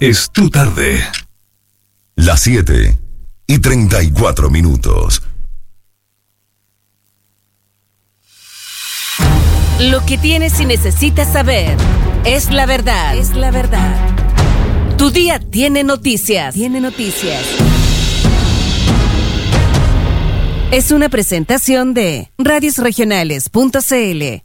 es tu tarde. Las 7:34. Lo que tienes y necesitas saber es la verdad. Es la verdad. Tu día tiene noticias. Es una presentación de radiosregionales.cl.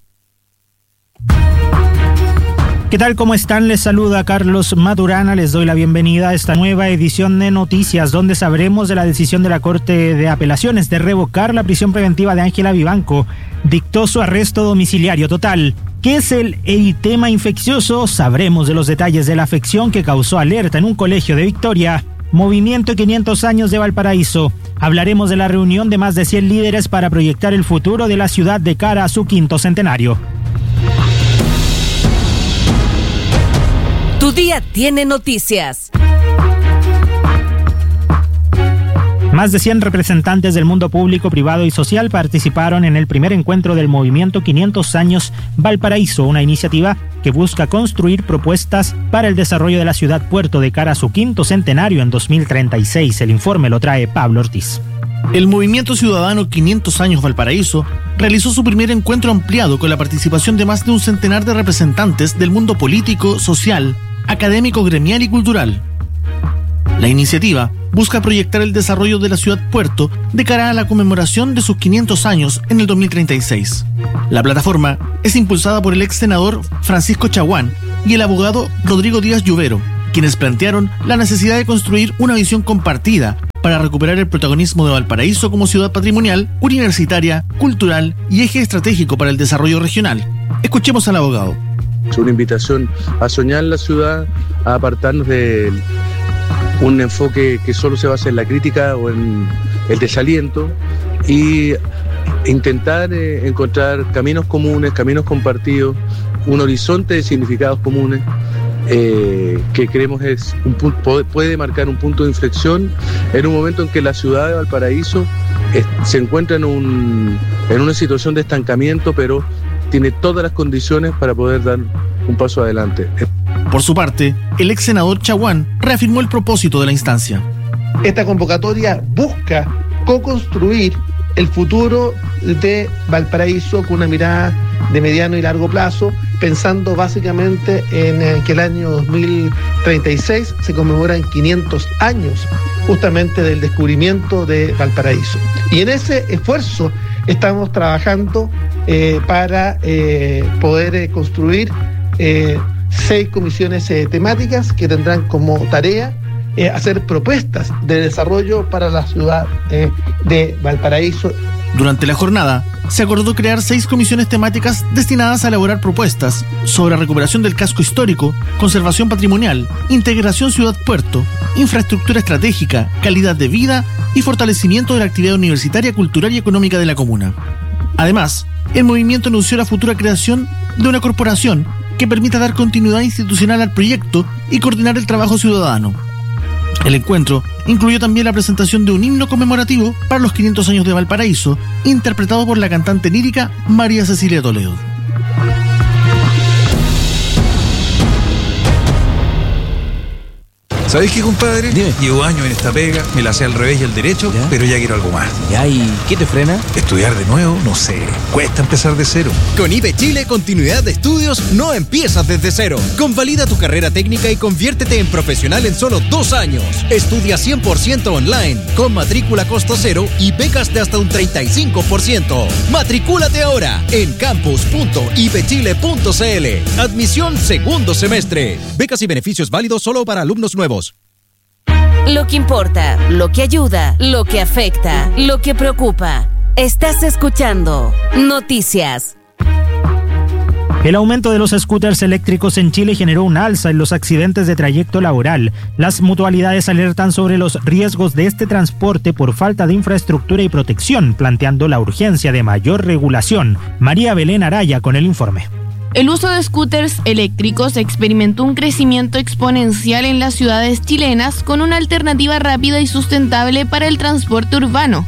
¿Qué tal? ¿Cómo están? Les saluda Carlos Maturana. Les doy la bienvenida a esta nueva edición de Noticias, donde sabremos de la decisión de la Corte de Apelaciones de revocar la prisión preventiva de Ángela Vivanco. Dictó su arresto domiciliario total. ¿Qué es el eritema infeccioso? Sabremos de los detalles de la afección que causó alerta en un colegio de Victoria. Movimiento 500 años de Valparaíso. Hablaremos de la reunión de más de 100 líderes para proyectar el futuro de la ciudad de cara a su 5º centenario. Tu día tiene noticias. Más de 100 representantes del mundo público, privado y social participaron en el primer encuentro del Movimiento 500 años Valparaíso, una iniciativa que busca construir propuestas para el desarrollo de la ciudad puerto de cara a su 5º centenario en 2036. El informe lo trae Pablo Ortiz. El Movimiento Ciudadano 500 años Valparaíso realizó su primer encuentro ampliado con la participación de más de un centenar de representantes del mundo político, social, académico, gremial y cultural. La iniciativa busca proyectar el desarrollo de la ciudad puerto de cara a la conmemoración de sus 500 años en el 2036. La plataforma es impulsada por el ex senador Francisco Chaguán y el abogado Rodrigo Díaz Lluvero, quienes plantearon la necesidad de construir una visión compartida para recuperar el protagonismo de Valparaíso como ciudad patrimonial, universitaria, cultural y eje estratégico para el desarrollo regional. Escuchemos al abogado. Es una invitación a soñar la ciudad, a apartarnos de un enfoque que solo se basa en la crítica o en el desaliento y intentar encontrar caminos comunes, caminos compartidos, un horizonte de significados comunes que creemos es puede marcar un punto de inflexión en un momento en que la ciudad de Valparaíso se encuentra en una situación de estancamiento, pero tiene todas las condiciones para poder dar un paso adelante. Por su parte, el ex senador Chaguán reafirmó el propósito de la instancia. Esta convocatoria busca co-construir el futuro de Valparaíso con una mirada de mediano y largo plazo, pensando básicamente en que el año 2036 se conmemoran 500 años justamente del descubrimiento de Valparaíso. Y en ese esfuerzo estamos trabajando para poder construir 6 comisiones temáticas que tendrán como tarea hacer propuestas de desarrollo para la ciudad de Valparaíso. Durante la jornada, se acordó crear 6 comisiones temáticas destinadas a elaborar propuestas sobre recuperación del casco histórico, conservación patrimonial, integración ciudad-puerto, infraestructura estratégica, calidad de vida y fortalecimiento de la actividad universitaria, cultural y económica de la comuna. Además, el movimiento anunció la futura creación de una corporación que permita dar continuidad institucional al proyecto y coordinar el trabajo ciudadano. El encuentro incluyó también la presentación de un himno conmemorativo para los 500 años de Valparaíso, interpretado por la cantante lírica María Cecilia Toledo. ¿Sabés qué, compadre? Dime. Llevo años en esta pega, me la sé al revés y al derecho, ¿Ya? pero ya quiero algo más. ¿Ya? ¿Y qué te frena? ¿Estudiar de nuevo? No sé. Cuesta empezar de cero. Con IPE Chile, continuidad de estudios no empiezas desde cero. Convalida tu carrera técnica y conviértete en profesional en solo 2 años. Estudia 100% online, con matrícula costo cero y becas de hasta un 35%. Matricúlate ahora en campus.ipechile.cl. Admisión 2º semestre. Becas y beneficios válidos solo para alumnos nuevos. Lo que importa, lo que ayuda, lo que afecta, lo que preocupa. Estás escuchando Noticias. El aumento de los scooters eléctricos en Chile generó un alza en los accidentes de trayecto laboral. Las mutualidades alertan sobre los riesgos de este transporte por falta de infraestructura y protección, planteando la urgencia de mayor regulación. María Belén Araya con el informe. El uso de scooters eléctricos experimentó un crecimiento exponencial en las ciudades chilenas con una alternativa rápida y sustentable para el transporte urbano.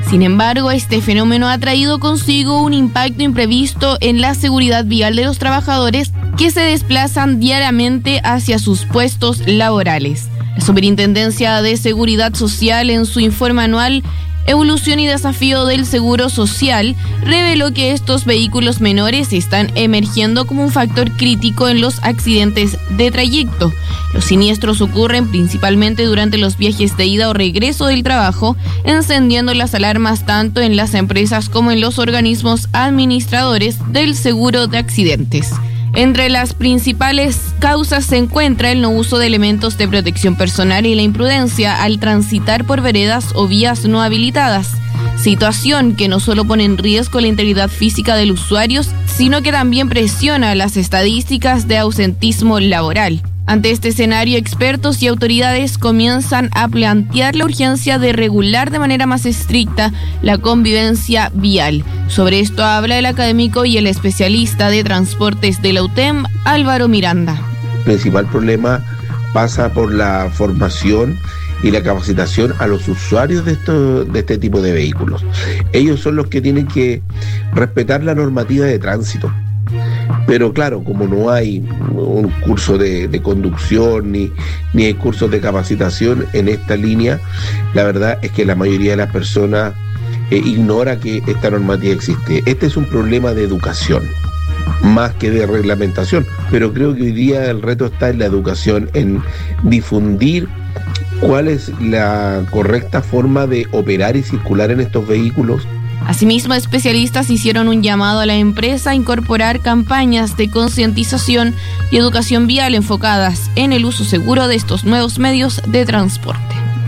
Sin embargo, este fenómeno ha traído consigo un impacto imprevisto en la seguridad vial de los trabajadores que se desplazan diariamente hacia sus puestos laborales. La Superintendencia de Seguridad Social, en su informe anual Evolución y Desafío del Seguro Social, reveló que estos vehículos menores están emergiendo como un factor crítico en los accidentes de trayecto. Los siniestros ocurren principalmente durante los viajes de ida o regreso del trabajo, encendiendo las alarmas tanto en las empresas como en los organismos administradores del seguro de accidentes. Entre las principales causas se encuentra el no uso de elementos de protección personal y la imprudencia al transitar por veredas o vías no habilitadas, situación que no solo pone en riesgo la integridad física del usuario, sino que también presiona las estadísticas de ausentismo laboral. Ante este escenario, expertos y autoridades comienzan a plantear la urgencia de regular de manera más estricta la convivencia vial. Sobre esto habla el académico y el especialista de transportes de la UTEM, Álvaro Miranda. El principal problema pasa por la formación y la capacitación a los usuarios de este tipo de vehículos. Ellos son los que tienen que respetar la normativa de tránsito. Pero claro, como no hay un curso de conducción ni hay cursos de capacitación en esta línea, la verdad es que la mayoría de las personas ignora que esta normativa existe. Este es un problema de educación, más que de reglamentación, pero creo que hoy día el reto está en la educación, en difundir cuál es la correcta forma de operar y circular en estos vehículos. Asimismo, especialistas hicieron un llamado a la empresa a incorporar campañas de concientización y educación vial enfocadas en el uso seguro de estos nuevos medios de transporte.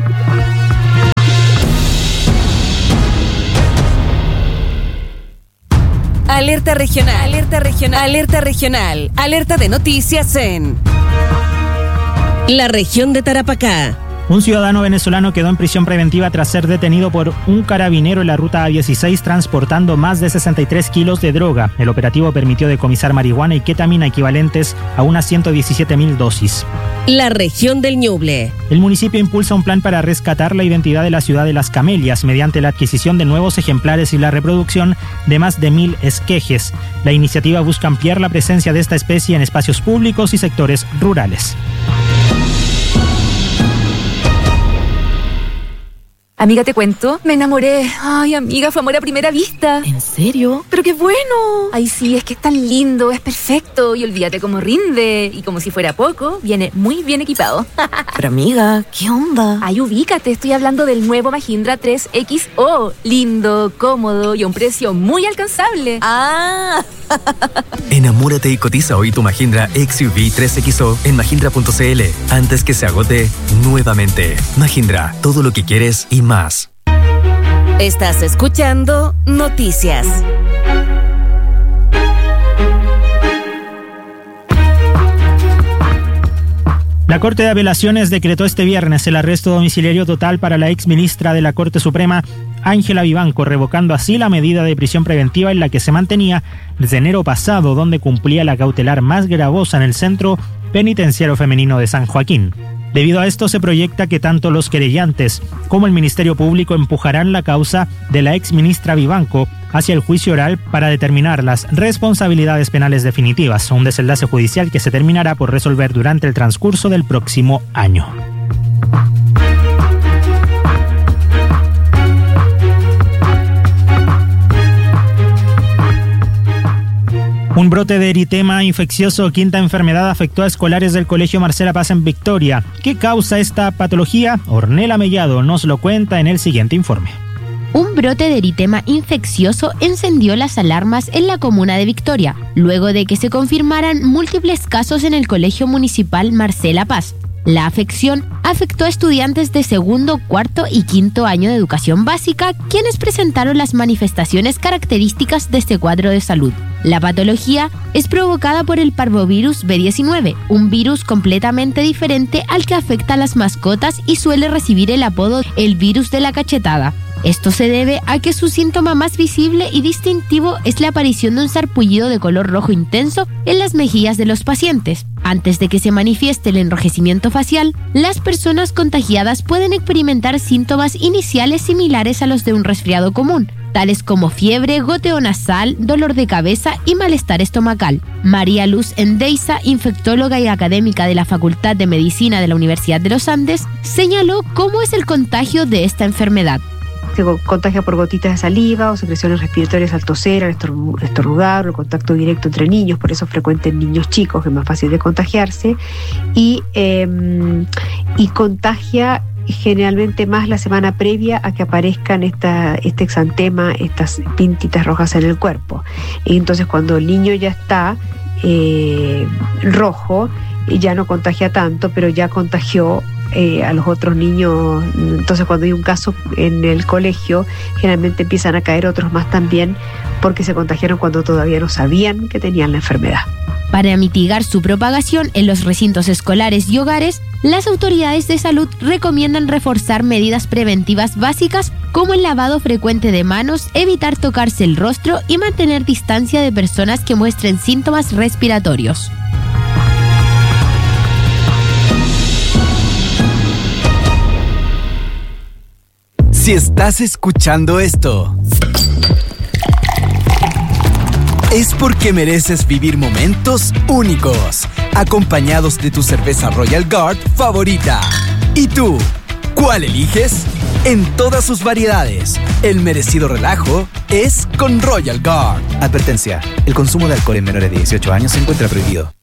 Alerta regional, alerta regional, alerta regional, alerta de noticias en la región de Tarapacá. Un ciudadano venezolano quedó en prisión preventiva tras ser detenido por un carabinero en la ruta A16 transportando más de 63 kilos de droga. El operativo permitió decomisar marihuana y ketamina equivalentes a unas 117.000 dosis. La región del Ñuble. El municipio impulsa un plan para rescatar la identidad de la ciudad de las camelias mediante la adquisición de nuevos ejemplares y la reproducción de más de 1.000 esquejes. La iniciativa busca ampliar la presencia de esta especie en espacios públicos y sectores rurales. Amiga, te cuento, me enamoré. Ay, amiga, fue amor a primera vista. ¿En serio? ¡Pero qué bueno! Ay, sí, es que es tan lindo, es perfecto. Y olvídate cómo rinde. Y como si fuera poco, viene muy bien equipado. Pero amiga, ¿qué onda? Ay, ubícate, estoy hablando del nuevo Mahindra 3XO. Lindo, cómodo y a un precio muy alcanzable. ¡Ah! Enamórate y cotiza hoy tu Mahindra XUV 3XO en mahindra.cl antes que se agote nuevamente. Mahindra, todo lo que quieres y más. Estás escuchando Noticias. La Corte de Apelaciones decretó este viernes el arresto domiciliario total para la exministra de la Corte Suprema, Ángela Vivanco, revocando así la medida de prisión preventiva en la que se mantenía desde enero pasado, donde cumplía la cautelar más gravosa en el Centro Penitenciario Femenino de San Joaquín. Debido a esto, se proyecta que tanto los querellantes como el Ministerio Público empujarán la causa de la exministra Vivanco hacia el juicio oral para determinar las responsabilidades penales definitivas, un desenlace judicial que se terminará por resolver durante el transcurso del próximo año. Un brote de eritema infeccioso, quinta enfermedad, afectó a escolares del Colegio Marcela Paz en Victoria. ¿Qué causa esta patología? Ornella Mellado nos lo cuenta en el siguiente informe. Un brote de eritema infeccioso encendió las alarmas en la comuna de Victoria, luego de que se confirmaran múltiples casos en el Colegio Municipal Marcela Paz. La afección afectó a estudiantes de segundo, cuarto y quinto año de educación básica, quienes presentaron las manifestaciones características de este cuadro de salud. La patología es provocada por el parvovirus B19, un virus completamente diferente al que afecta a las mascotas y suele recibir el apodo el virus de la cachetada. Esto se debe a que su síntoma más visible y distintivo es la aparición de un sarpullido de color rojo intenso en las mejillas de los pacientes. Antes de que se manifieste el enrojecimiento facial, las personas contagiadas pueden experimentar síntomas iniciales similares a los de un resfriado común, tales como fiebre, goteo nasal, dolor de cabeza y malestar estomacal. María Luz Endeiza, infectóloga y académica de la Facultad de Medicina de la Universidad de los Andes, señaló cómo es el contagio de esta enfermedad. Se contagia por gotitas de saliva o secreciones respiratorias al toser, al estornudar o el contacto directo entre niños, por eso es frecuente en niños chicos, que es más fácil de contagiarse, y contagia generalmente más la semana previa a que aparezcan este exantema, estas pintitas rojas en el cuerpo. Y entonces cuando el niño ya está rojo, ya no contagia tanto, pero ya contagió a los otros niños. Entonces cuando hay un caso en el colegio, generalmente empiezan a caer otros más también, porque se contagiaron cuando todavía no sabían que tenían la enfermedad. Para mitigar su propagación en los recintos escolares y hogares, las autoridades de salud recomiendan reforzar medidas preventivas básicas como el lavado frecuente de manos, evitar tocarse el rostro y mantener distancia de personas que muestren síntomas respiratorios. Si estás escuchando esto, es porque mereces vivir momentos únicos, acompañados de tu cerveza Royal Guard favorita. ¿Y tú, cuál eliges? En todas sus variedades, el merecido relajo es con Royal Guard. Advertencia, el consumo de alcohol en menores de 18 años se encuentra prohibido.